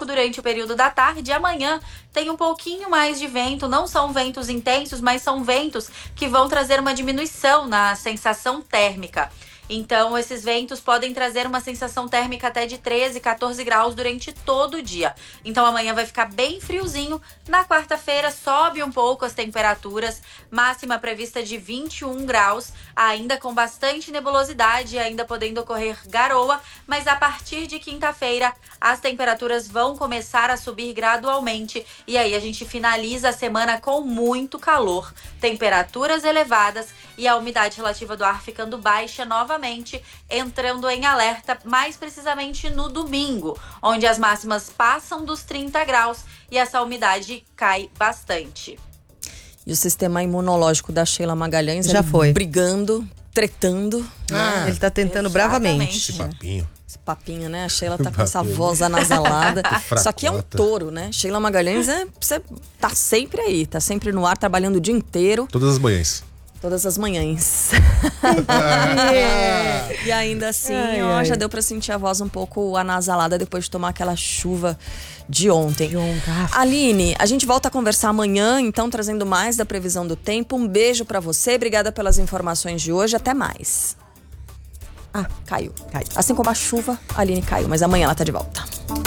durante o período da tarde. Amanhã tem um pouquinho mais de vento, não são ventos intensos, mas são ventos que vão trazer uma diminuição na sensação térmica. Então, esses ventos podem trazer uma sensação térmica até de 13, 14 graus durante todo o dia. Então, amanhã vai ficar bem friozinho. Na quarta-feira, sobe um pouco as temperaturas. Máxima prevista de 21 graus, ainda com bastante nebulosidade, ainda podendo ocorrer garoa. Mas a partir de quinta-feira, as temperaturas vão começar a subir gradualmente. E aí, a gente finaliza a semana com muito calor, temperaturas elevadas e a umidade relativa do ar ficando baixa novamente, entrando em alerta mais precisamente no domingo, onde as máximas passam dos 30 graus e essa umidade cai bastante. E o sistema imunológico da Sheila Magalhães já foi brigando, tretando. Ele tá tentando bravamente. Esse papinho, né? A Sheila tá com essa voz anasalada. Isso aqui é um touro, né? Sheila Magalhães tá sempre aí, tá sempre no ar, trabalhando o dia inteiro. Todas as manhãs. Todas as manhãs. E ainda assim, já deu pra sentir a voz um pouco anasalada depois de tomar aquela chuva de ontem. Aline, a gente volta a conversar amanhã, então, trazendo mais da previsão do tempo. Um beijo pra você, obrigada pelas informações de hoje, até mais. Caiu. Assim como a chuva, a Aline caiu, mas amanhã ela tá de volta.